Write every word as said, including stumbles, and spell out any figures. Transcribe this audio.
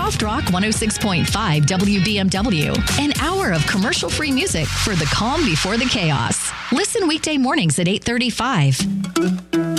Soft Rock one oh six point five W B M W. An hour of commercial-free music for the calm before the chaos. Listen weekday mornings at eight thirty-five.